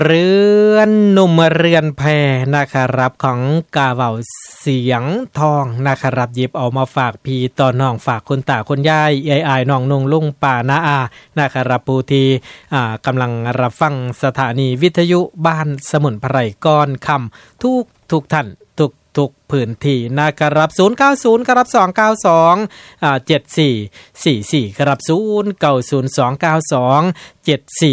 เรือนหนุ่มเรือนแพนะครับของกาเว้าเสียงทองนะครับหยิบเอามาฝากพี่ต่อน้องฝากคุณตาคุณยายอ้ายๆน้องนุ่งลุงป้าน้าอานะครับผู้ที่กำลังรับฟังสถานีวิทยุบ้านสมุนไพรก้อนคำทุกท่านทุกพื้นที่นะครับ090ครับ292 7444ครับ090292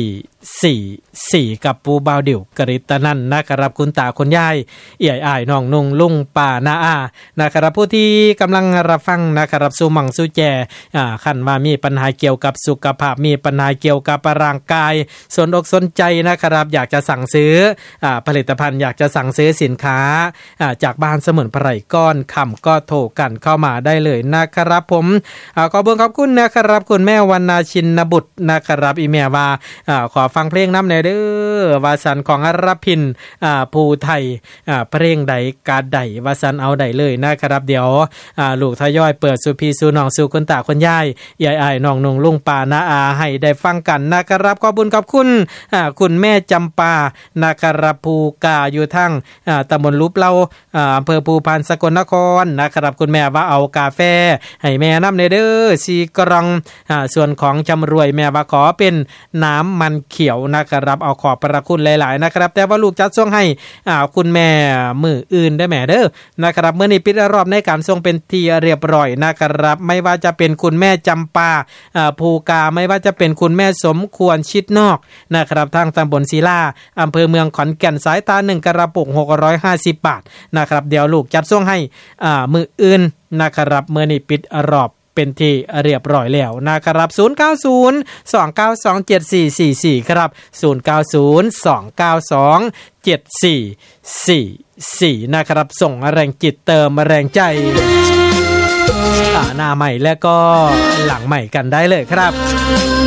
7444กับปูบาวดิวกฤตนันท์นะครับคุณตาคุณยายอ้ายๆน้องนุ่งลุงป้าน้าอานะครับผู้ที่กำลังรับฟังนะครับสู่มั่งสู่แจคันว่ามีปัญหาเกี่ยวกับสุขภาพมีปัญหาเกี่ยวกับร่างกายสนอกสนใจนะครับอยากจะสั่งซื้อผลิตภัณฑ์อยากจะสั่งซื้อสินค้าจากบ้านสมุนไพรก้อนคำก็โทรกันเข้ามาได้เลยนะครับผมขอบคุณนะครับคุณแม่วรรณชินบุตรนะครับอีเมียว่าขอฟังเพลงน้ำแน่เด้อวาสันของอรพินภูไทยเพลงใดกาใดวาสันเอาใดเลยนะครับเดี๋ยวลูกทยอยเปิดสู่พี่สู่น้องสู่คุณตาคุณยายอ้ายๆน้องนุ่งลุงป้าน้าอาให้ได้ฟังกันนะครับขอบคุณคุณแม่จำปานะครับภูกาอยู่ทั้งตำบลลุบเล่าอำเภอภูพานสกลนครนะครับคุณแม่ว่าเอากาแฟให้แม่น้ำเนเด้อ4กล่องส่วนของจำรวยแม่ว่าขอเป็นน้ำมันเขียวนะครับเอาขอบพระคุณหลายๆนะครับแต่ว่าลูกจัดส่งให้คุณแม่มืออื่นได้แม่เด้อนะครับเมื่อนี้ปิดรอบในการส่งเป็นที่เรียบร้อยนะครับไม่ว่าจะเป็นคุณแม่จำปาภูกาไม่ว่าจะเป็นคุณแม่สมควรชิดนอกนะครับทางตำบลศิลาอำเภอเมืองขอนแก่นสายตา1กระปุก650 บาทนะครับเดี๋ยวลูกจัดส่งให้มืออื่นนะครับเมื่อนี้ปิดรอบเป็นที่เรียบร้อยแล้วนะครับ090292744ครับ090292744นะครับส่งแรงจิตเติมแรงใจหน้าใหม่และก็หลังใหม่กันได้เลยครับ